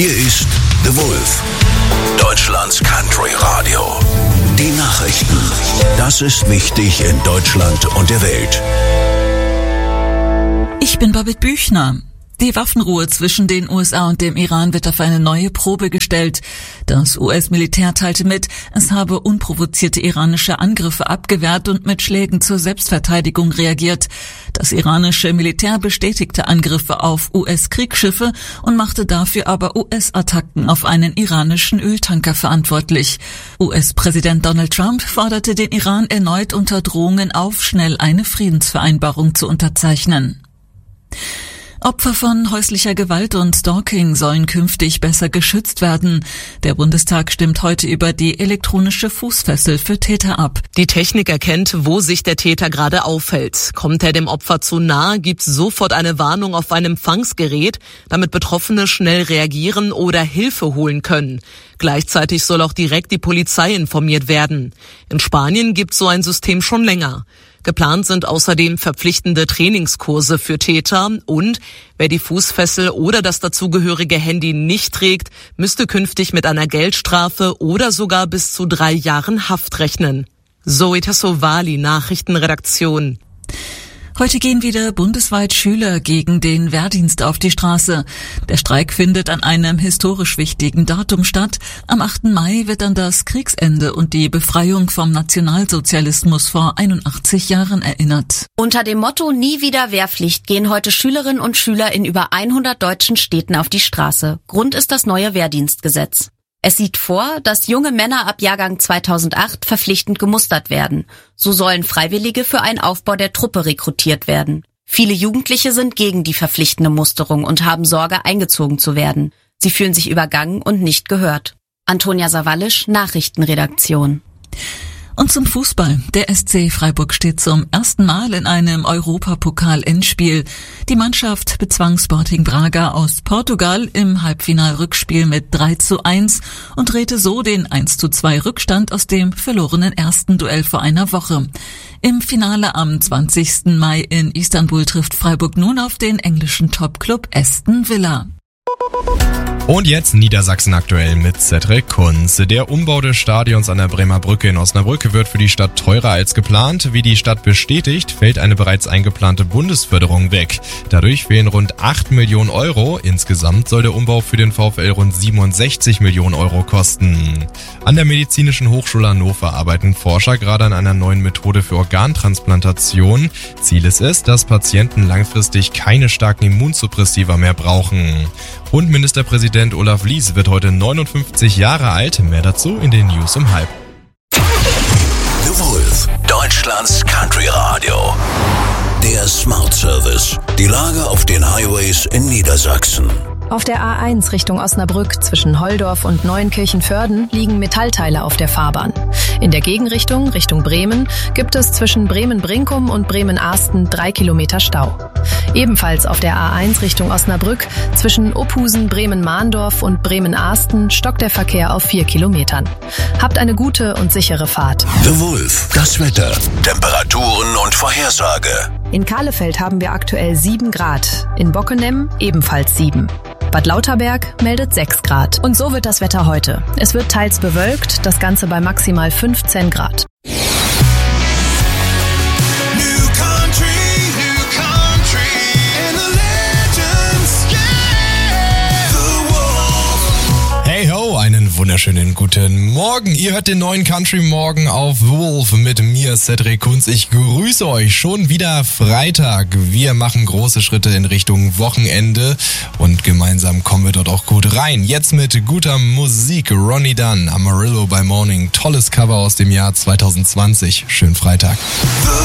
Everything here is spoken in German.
Hier ist The Wolf, Deutschlands Country Radio. Die Nachrichten. Das ist wichtig in Deutschland und der Welt. Ich bin Babette Büchner. Die Waffenruhe zwischen den USA und dem Iran wird auf eine neue Probe gestellt. Das US-Militär teilte mit, es habe unprovozierte iranische Angriffe abgewehrt und mit Schlägen zur Selbstverteidigung reagiert. Das iranische Militär bestätigte Angriffe auf US-Kriegsschiffe und machte dafür aber US-Attacken auf einen iranischen Öltanker verantwortlich. US-Präsident Donald Trump forderte den Iran erneut unter Drohungen auf, schnell eine Friedensvereinbarung zu unterzeichnen. Opfer von häuslicher Gewalt und Stalking sollen künftig besser geschützt werden. Der Bundestag stimmt heute über die elektronische Fußfessel für Täter ab. Die Technik erkennt, wo sich der Täter gerade aufhält. Kommt er dem Opfer zu nahe, gibt's sofort eine Warnung auf ein Empfangsgerät, damit Betroffene schnell reagieren oder Hilfe holen können. Gleichzeitig soll auch direkt die Polizei informiert werden. In Spanien gibt's so ein System schon länger. Geplant sind außerdem verpflichtende Trainingskurse für Täter und wer die Fußfessel oder das dazugehörige Handy nicht trägt, müsste künftig mit einer Geldstrafe oder sogar bis zu 3 Jahren Haft rechnen. Zoe Tassovali, Nachrichtenredaktion. Heute gehen wieder bundesweit Schüler gegen den Wehrdienst auf die Straße. Der Streik findet an einem historisch wichtigen Datum statt. Am 8. Mai wird an das Kriegsende und die Befreiung vom Nationalsozialismus vor 81 Jahren erinnert. Unter dem Motto Nie wieder Wehrpflicht gehen heute Schülerinnen und Schüler in über 100 deutschen Städten auf die Straße. Grund ist das neue Wehrdienstgesetz. Es sieht vor, dass junge Männer ab Jahrgang 2008 verpflichtend gemustert werden. So sollen Freiwillige für einen Aufbau der Truppe rekrutiert werden. Viele Jugendliche sind gegen die verpflichtende Musterung und haben Sorge, eingezogen zu werden. Sie fühlen sich übergangen und nicht gehört. Antonia Sawallisch, Nachrichtenredaktion. Und zum Fußball. Der SC Freiburg steht zum ersten Mal in einem Europapokal-Endspiel. Die Mannschaft bezwang Sporting Braga aus Portugal im Halbfinalrückspiel mit 3:1 und drehte so den 1:2 Rückstand aus dem verlorenen ersten Duell vor einer Woche. Im Finale am 20. Mai in Istanbul trifft Freiburg nun auf den englischen Topclub Aston Villa. Und jetzt Niedersachsen aktuell mit Cedric Kunz. Der Umbau des Stadions an der Bremer Brücke in Osnabrück wird für die Stadt teurer als geplant. Wie die Stadt bestätigt, fällt eine bereits eingeplante Bundesförderung weg. Dadurch fehlen rund 8 Millionen Euro. Insgesamt soll der Umbau für den VfL rund 67 Millionen Euro kosten. An der Medizinischen Hochschule Hannover arbeiten Forscher gerade an einer neuen Methode für Organtransplantation. Ziel ist es, dass Patienten langfristig keine starken Immunsuppressiva mehr brauchen. Und Ministerpräsident Olaf Lies wird heute 59 Jahre alt. Mehr dazu in den News um 12:30. The Wolf, Deutschlands Country Radio. Der Smart Service. Die Lage auf den Highways in Niedersachsen. Auf der A1 Richtung Osnabrück zwischen Holdorf und Neuenkirchen-Vörden liegen Metallteile auf der Fahrbahn. In der Gegenrichtung, Richtung Bremen, gibt es zwischen Bremen-Brinkum und Bremen-Arsten 3 Kilometer Stau. Ebenfalls auf der A1 Richtung Osnabrück zwischen Ophusen, Bremen-Mahndorf und Bremen-Arsten stockt der Verkehr auf 4 Kilometern. Habt eine gute und sichere Fahrt. The Wolf, das Wetter, Temperaturen und Vorhersage. In Kahlefeld haben wir aktuell 7 Grad, in Bockenem ebenfalls 7. Bad Lauterberg meldet 6 Grad. Und so wird das Wetter heute. Es wird teils bewölkt, das Ganze bei maximal 15 Grad. Hey ho, einen wunderschönen guten Morgen. Ihr hört den neuen Country Morgen auf The Wolf mit mir, Cedric Kunz. Ich grüße euch. Schon wieder Freitag. Wir machen große Schritte in Richtung Wochenende und gemeinsam kommen wir dort auch gut rein. Jetzt mit guter Musik. Ronnie Dunn, Amarillo by Morning. Tolles Cover aus dem Jahr 2020. Schönen Freitag.